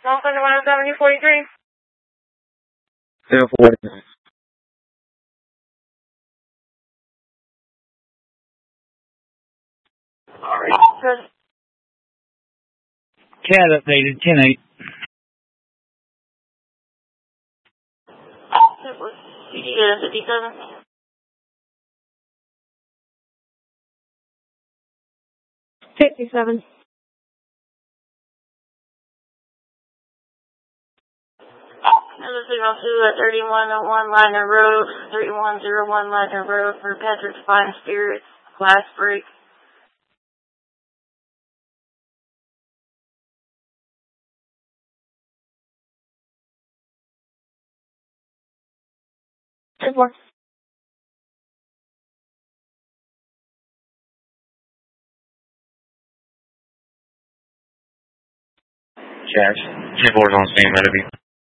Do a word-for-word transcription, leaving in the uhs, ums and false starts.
one oh seven forty-three. zero four. Alright. Cat updated, ten eight. fifty-seven. fifty-seven. Another signal two at thirty-one oh one Liner Road, thirty-one oh one Liner Road for Patrick's Fine Spirits, glass break. ten four. Chaz, ten four's on scene, ready to be.